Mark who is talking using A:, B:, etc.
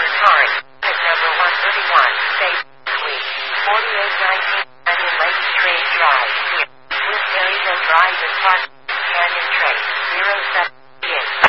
A: Time. At number 131, State Suite, 4819, in Lake Trade Drive, here. With Harry and Drive and Park.